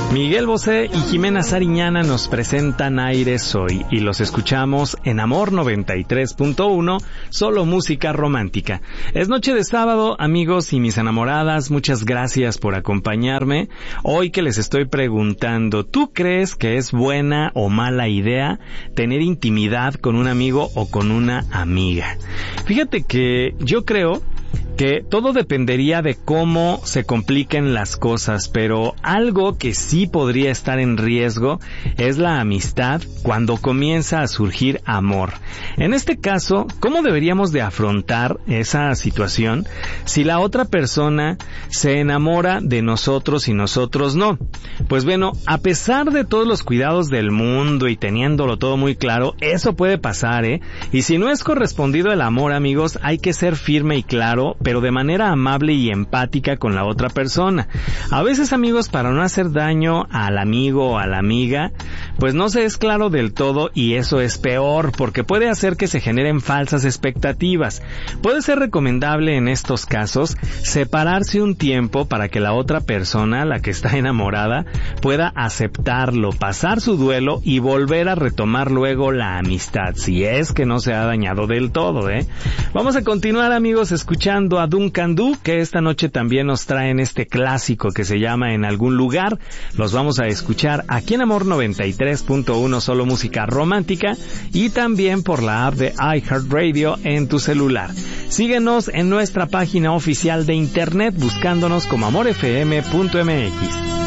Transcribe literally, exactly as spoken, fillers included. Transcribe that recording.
Miguel Bosé y Jimena Sariñana nos presentan Aires Hoy y los escuchamos en Amor noventa y tres punto uno, solo música romántica. Es noche de sábado, amigos y mis enamoradas, muchas gracias por acompañarme. Hoy que les estoy preguntando, ¿tú crees que es buena o mala idea tener intimidad con un amigo o con una amiga? Fíjate que yo creo que todo dependería de cómo se compliquen las cosas, pero algo que sí podría estar en riesgo es la amistad cuando comienza a surgir amor. En este caso, ¿cómo deberíamos de afrontar esa situación si la otra persona se enamora de nosotros y nosotros no? Pues bueno, a pesar de todos los cuidados del mundo y teniéndolo todo muy claro, eso puede pasar, ¿eh? Y si no es correspondido el amor, amigos, hay que ser firme y claro, pero de manera amable y empática con la otra persona. A veces, amigos, para no hacer daño al amigo o a la amiga, pues no se es claro del todo y eso es peor, porque puede hacer que se generen falsas expectativas. Puede ser recomendable en estos casos separarse un tiempo para que la otra persona, la que está enamorada, pueda aceptarlo, pasar su duelo y volver a retomar luego la amistad, si es que no se ha dañado del todo, ¿eh? Vamos a continuar, amigos, escuchando a Duncan Du, que esta noche también nos traen este clásico que se llama En algún lugar. Los vamos a escuchar aquí en Amor noventa y tres punto uno, solo música romántica, y también por la app de iHeartRadio en tu celular. Síguenos en nuestra página oficial de internet buscándonos como amor f m punto m x.